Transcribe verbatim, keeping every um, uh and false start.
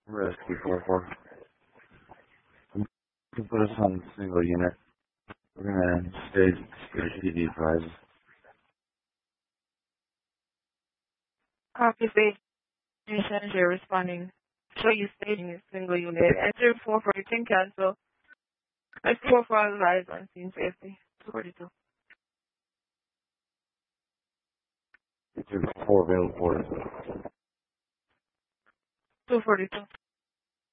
Rescue four four. You can put us on single unit. We're gonna stay stay P D advised. Copy station, you're responding. Show you staging a single unit. Enter four four, you can cancel. Let's four four advise on scene safety. two forty-two. It's four available for us. two forty-two.